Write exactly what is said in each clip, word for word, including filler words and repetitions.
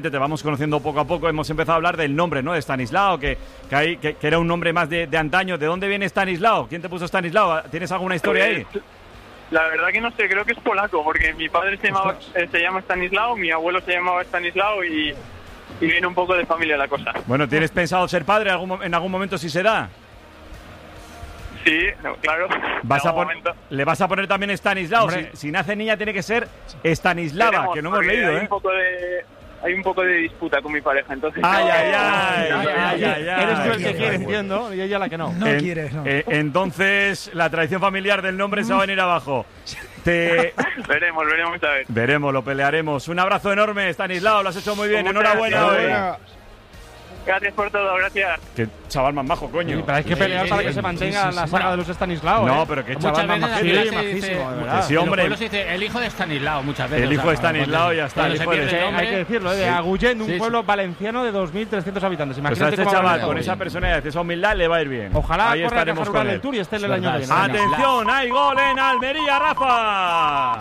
Te vamos conociendo poco a poco. Hemos empezado a hablar del nombre, ¿no? De Stanislao, que, que, hay, que, que era un nombre más de, de antaño. ¿De dónde viene Stanislao? ¿Quién te puso Stanislao? ¿Tienes alguna historia ahí? La verdad que no sé, creo que es polaco, porque mi padre se, llamaba, eh, se llama Stanislao, mi abuelo se llamaba Stanislao y, y viene un poco de familia la cosa. Bueno, ¿tienes pensado ser padre algún, en algún momento si se da? Sí, no, claro. ¿Vas a pon- ¿Le vas a poner también Stanislao? Si, si nace niña tiene que ser Stanislava, Tenemos, que no hemos leído, hay ¿eh? Un poco de... Hay un poco de disputa con mi pareja, entonces... ¡Ay, ay, ay! ay, ay, ay, ay Eres tú el que quiere, entiendo, y ella la que no. No en, quieres, no. Eh, entonces, la tradición familiar del nombre se va a venir abajo. Te... veremos, veremos a ver. Veremos, lo pelearemos. Un abrazo enorme, Stanislao, lo has hecho muy bien. Muchas Enhorabuena. gracias. Gracias por todo, gracias. Qué chaval más majo, coño. Sí, pero hay que pelear sí, para sí, que se mantenga sí, la sí, saga sí. de los Stanislao, No, ¿eh? pero qué Muchas chaval más veces majo. aquí Sí, se majísimo, dice- de verdad. Sí, hombre. En los pueblos se dice el hijo de Stanislao muchas veces. El hijo de o sea, Stanislao, cuando- ya está, cuando el se hijo de- pierde el Sí, hay nombre, que decirlo, ¿eh? de sí, sí. Agullén, un Sí, sí. pueblo valenciano de dos mil trescientos habitantes. Pues a Imagínate este cómo chaval, va a con venir. esa personalidad, esa humildad, le va a ir bien. Ojalá Ahí corra a estaremos Casar con del él. Tour y esté el Es año que verdad, viene. sí. Atención, hay gol en Almería, Rafa.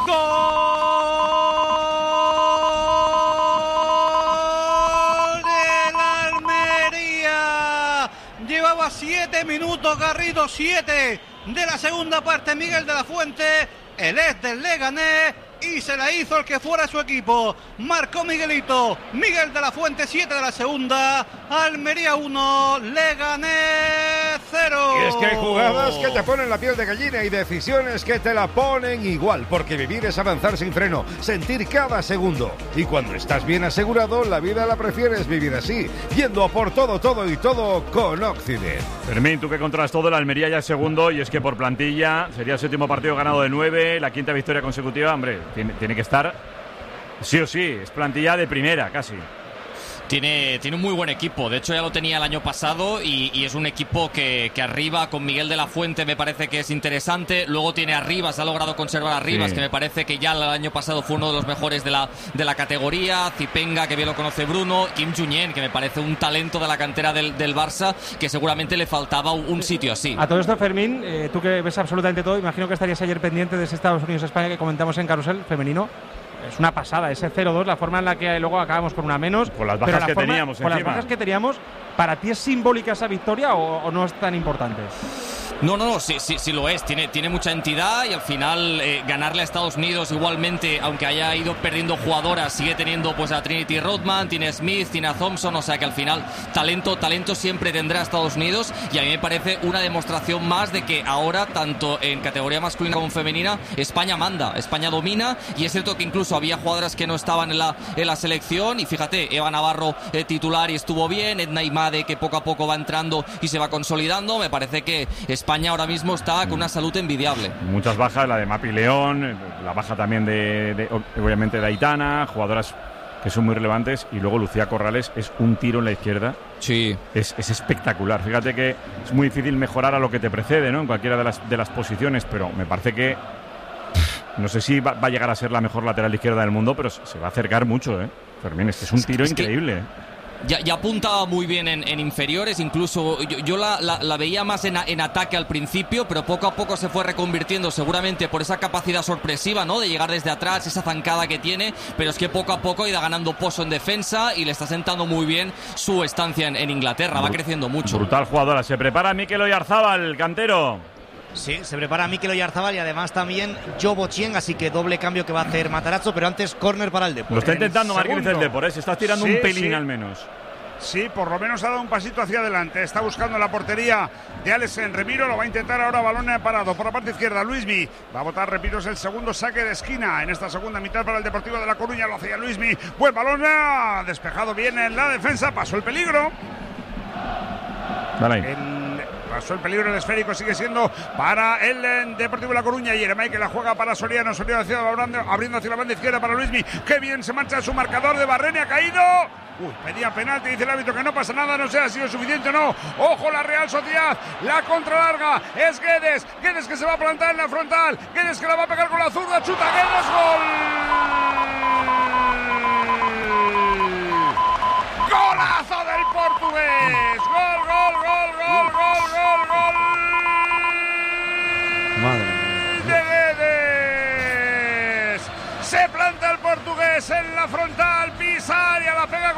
Llevaba siete minutos Garrido, siete de la segunda parte. Miguel de la Fuente, el ex del Leganés, y se la hizo el que fuera su equipo. Marcó Miguelito, Miguel de la Fuente, siete de la segunda. Almería uno, Leganés cero. Y es que hay jugadas que te ponen la piel de gallina y decisiones que te la ponen igual, porque vivir es avanzar sin freno, sentir cada segundo. Y cuando estás bien asegurado, la vida la prefieres vivir así, yendo a por todo, todo y todo con Occident. Fermín, tú que controlas todo, la Almería ya es segundo, y es que por plantilla sería el séptimo partido ganado de nueve, la quinta victoria consecutiva. Hombre, tiene, tiene que estar sí o sí, es plantilla de primera casi. Tiene, tiene un muy buen equipo, de hecho ya lo tenía el año pasado y, y es un equipo que, que arriba con Miguel de la Fuente me parece que es interesante, luego tiene Arribas, ha logrado conservar a Arribas, sí. que me parece que ya el año pasado fue uno de los mejores de la, de la categoría, Zipenga, que bien lo conoce Bruno, Kim Junyent, que me parece un talento de la cantera del, del Barça, que seguramente le faltaba un, un sitio así. A todo esto, Fermín, eh, tú que ves absolutamente todo, imagino que estarías ayer pendiente de ese Estados Unidos-España que comentamos en Carrusel femenino. Es una pasada, ese cero dos, la forma en la que luego acabamos con una menos. Con las bajas pero la que forma, teníamos Con encima. las bajas que teníamos, ¿para ti es simbólica esa victoria o, o no es tan importante? No, no, no, sí, sí, sí lo es. Tiene, tiene mucha entidad y al final eh, ganarle a Estados Unidos igualmente, aunque haya ido perdiendo jugadoras, sigue teniendo pues a Trinity Rodman, tiene a Smith, tiene a Thompson, o sea que al final talento, talento siempre tendrá Estados Unidos y a mí me parece una demostración más de que ahora, tanto en categoría masculina como femenina, España manda, España domina y es cierto que incluso había jugadoras que no estaban en la, en la selección y fíjate, Eva Navarro eh, titular y estuvo bien, Edna Imade que poco a poco va entrando y se va consolidando, me parece que España España ahora mismo está con una salud envidiable. Muchas bajas, la de Mapi León, la baja también de, de obviamente de Aitana, jugadoras que son muy relevantes, y luego Lucía Corrales es un tiro en la izquierda. Sí. Es, es espectacular. Fíjate que es muy difícil mejorar a lo que te precede, ¿no? En cualquiera de las, de las posiciones, pero me parece que no sé si va, va a llegar a ser la mejor lateral izquierda del mundo, pero se va a acercar mucho, ¿eh? Fermín, este es un tiro es increíble, ¿eh? Ya, ya apuntaba muy bien en, en inferiores, incluso yo, yo la, la, la veía más en, en ataque al principio, pero poco a poco se fue reconvirtiendo seguramente por esa capacidad sorpresiva, ¿no? De llegar desde atrás, esa zancada que tiene, pero es que poco a poco ha ido ganando pozo en defensa y le está sentando muy bien su estancia en, en Inglaterra, va creciendo mucho. Brutal jugadora, se prepara Mikel Oyarzábal, cantero. Sí, se prepara Mikel Oyarzábal y además también Jobo Chieng, así que doble cambio que va a hacer Matarazzo, pero antes córner para el Depor. Lo está intentando Marquinhos el Depor, ¿eh? Se está tirando sí, un pelín sí. al menos. Sí, por lo menos ha dado un pasito hacia adelante. Está buscando la portería de Alexen Remiro. Lo va a intentar ahora, balón parado por la parte izquierda. Luismi va a botar, repito, es el segundo saque de esquina en esta segunda mitad para el Deportivo de La Coruña. Lo hacía Luismi. Buen balón, ha despejado bien en la defensa. Pasó el peligro. Dale ahí. El... Pasó el peligro, el esférico sigue siendo para el Deportivo de La Coruña. Y Yeremay que la juega para Soriano. Soriano hacia, abriendo hacia la banda izquierda para Luismi. Qué bien se marcha su marcador de Barreni. Ha caído. Uy, pedía penalti, dice el árbitro que no pasa nada, no sé si ha sido suficiente o no. Ojo, la Real Sociedad, la contra larga, es Guedes. Guedes que se va a plantar en la frontal. Guedes que la va a pegar con la zurda. Chuta Guedes, gol.